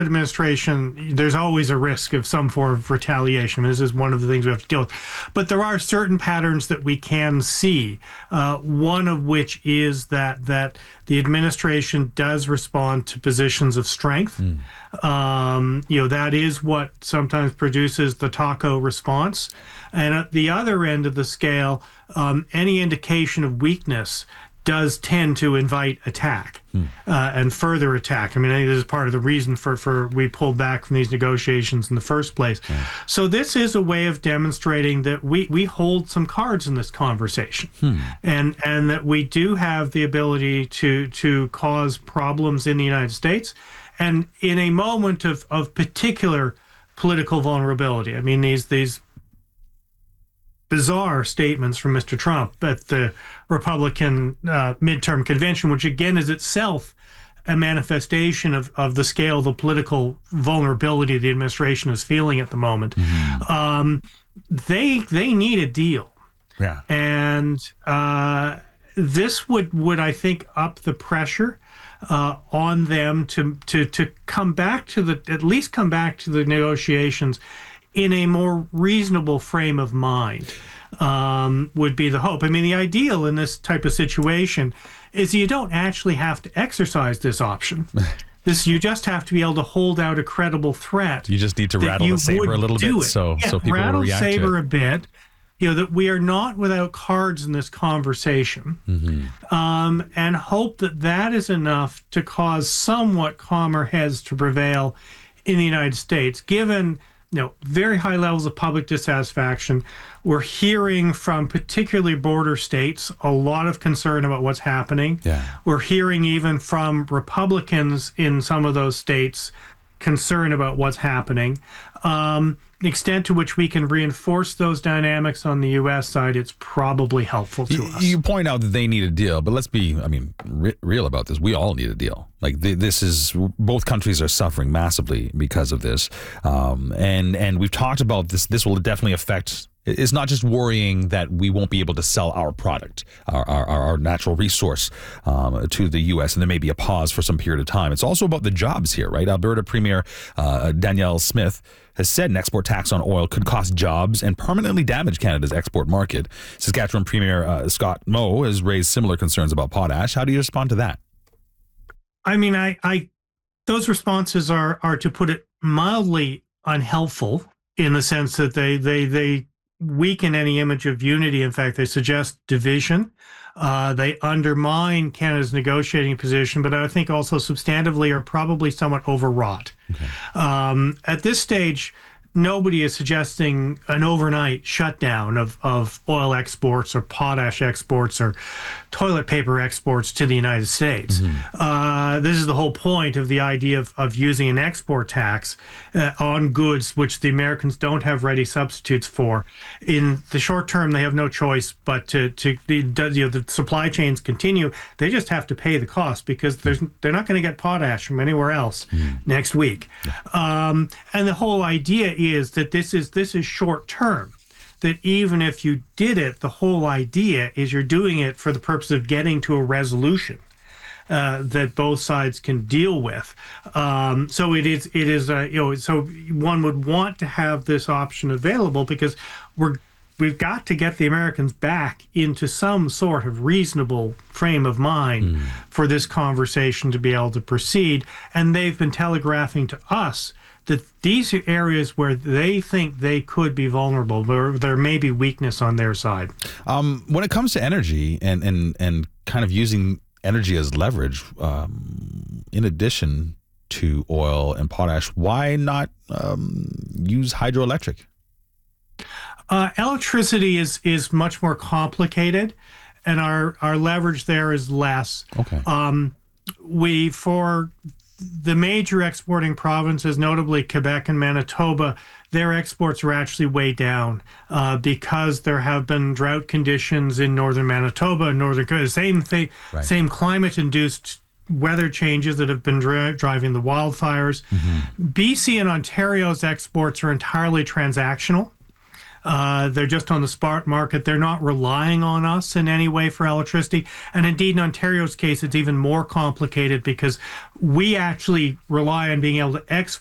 administration, there's always a risk of some form of retaliation. This is one of the things we have to deal with. But there are certain patterns that we can see. One of which is that the administration does respond to positions of strength. That is what sometimes produces the taco response. And at the other end of the scale, any indication of weakness does tend to invite attack and further attack. I mean, I think this is part of the reason for we pulled back from these negotiations in the first place. So this is a way of demonstrating that we hold some cards in this conversation, and that we do have the ability to cause problems in the United States, and in a moment of particular political vulnerability. I mean, these bizarre statements from Mr. Trump at the Republican midterm convention, which again is itself a manifestation of the scale of the political vulnerability the administration is feeling at the moment. They need a deal. Yeah. And this would I think up the pressure on them to come back to at least come back to the negotiations in a more reasonable frame of mind, would be the hope. I mean, the ideal in this type of situation is you don't actually have to exercise this option. You just have to be able to hold out a credible threat. You just need to rattle the saber a little bit, so people will react rattle to saber it. a bit. That we are not without cards in this conversation, and hope that is enough to cause somewhat calmer heads to prevail in the United States, given very high levels of public dissatisfaction. We're hearing from particularly border states a lot of concern about what's happening. Yeah. We're hearing even from Republicans in some of those states concern about what's happening. The extent to which we can reinforce those dynamics on the U.S. side, it's probably helpful to us. You point out that they need a deal, but let's be, real about this. We all need a deal. Both countries are suffering massively because of this. And we've talked about this. This will definitely affect. It's not just worrying that we won't be able to sell our product, our natural resource to the U.S., and there may be a pause for some period of time. It's also about the jobs here, right? Alberta Premier Danielle Smith has said an export tax on oil could cost jobs and permanently damage Canada's export market. Saskatchewan Premier Scott Moe has raised similar concerns about potash. How do you respond to that? I mean, those responses are, to put it mildly, unhelpful in the sense that they weaken any image of unity. In fact, they suggest division. They undermine Canada's negotiating position, but I think also substantively are probably somewhat overwrought. Okay. At this stage, nobody is suggesting an overnight shutdown of oil exports or potash exports or toilet paper exports to the United States. This is the whole point of the idea of using an export tax on goods which the Americans don't have ready substitutes for. In the short term, they have no choice but the supply chains continue. They just have to pay the cost because they're not going to get potash from anywhere else next week. And the whole idea is that this is short term. That even if you did it, the whole idea is you're doing it for the purpose of getting to a resolution that both sides can deal with. So it is so one would want to have this option available because we've got to get the Americans back into some sort of reasonable frame of mind for this conversation to be able to proceed. And they've been telegraphing to us that these are areas where they think they could be vulnerable, where there may be weakness on their side. When it comes to energy and kind of using energy as leverage, in addition to oil and potash, why not use hydroelectric? Electricity is much more complicated, and our leverage there is less. Okay. For the major exporting provinces, notably Quebec and Manitoba, their exports are actually way down because there have been drought conditions in northern Manitoba and northern Quebec. Same thing, right. Same climate-induced weather changes that have been driving the wildfires. BC and Ontario's exports are entirely transactional. They're just on the spot market. They're not relying on us in any way for electricity. And indeed, in Ontario's case, it's even more complicated because we actually rely on being able to